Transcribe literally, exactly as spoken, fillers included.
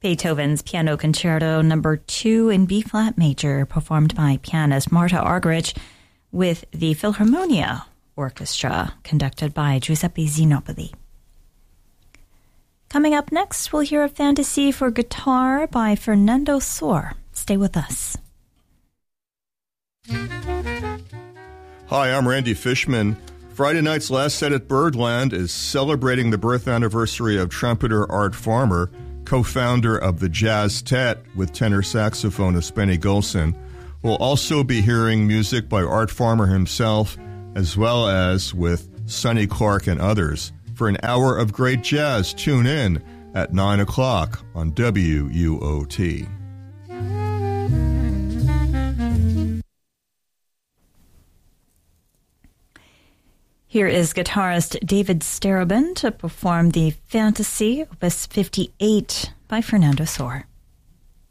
Beethoven's Piano Concerto Number two in B-flat major, performed by pianist Marta Argerich with the Philharmonia Orchestra, conducted by Giuseppe Zinopoli. Coming up next, we'll hear a fantasy for guitar by Fernando Sor. Stay with us. Hi, I'm Randy Fishman. Friday night's last set at Birdland is celebrating the birth anniversary of trumpeter Art Farmer, co-founder of the Jazz Tet with tenor saxophonist Benny Golson. We'll also be hearing music by Art Farmer himself, as well as with Sonny Clark and others. For an hour of great jazz, tune in at nine o'clock on W U O T. Here is guitarist David Starobin to perform the Fantasy, Opus fifty-eight by Fernando Sor.